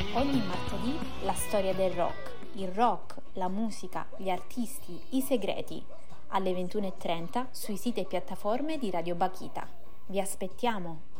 Ogni martedì la storia del rock, il rock, la musica, gli artisti, i segreti. Alle 21:30 sui siti e piattaforme di Radio Bakita. Vi aspettiamo!